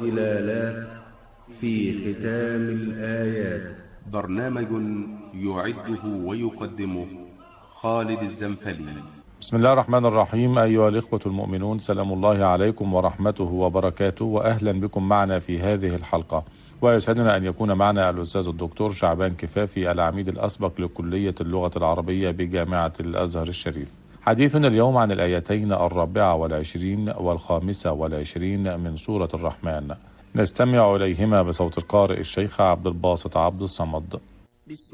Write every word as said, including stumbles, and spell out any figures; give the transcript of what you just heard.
والهلالات في ختام الآيات. برنامج يعده ويقدمه خالد الزنفلي. بسم الله الرحمن الرحيم. أيها الإخوة المؤمنون، سلام الله عليكم ورحمته وبركاته، وأهلا بكم معنا في هذه الحلقة. ويسعدنا أن يكون معنا الأستاذ الدكتور شعبان كفافي، العميد الأسبق لكلية اللغة العربية بجامعة الأزهر الشريف. حديثنا اليوم عن الآيتين الرابعة والعشرين والخامسة والعشرين من سورة الرحمن، نستمع إليهما بصوت القارئ الشيخ عبد الباسط عبد الصمد.